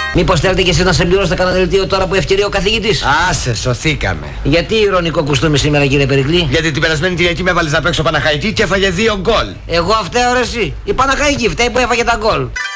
Μήπως θέλετε και εσείς να συμπληρώσετε κανένα δελτίο τώρα που ευκαιρία ο καθηγητής? Άσε, σωθήκαμε. Γιατί ηρωνικό κουστούμι σήμερα, κύριε Περικλή? Γιατί την περασμένη Κυριακή με έβαλες να παίξω Παναχαϊκή και έφαγε 2 γκολ. Εγώ φταίω ρε εσύ? Η Παναχαϊκή φταίει που έφαγε τα γκολ.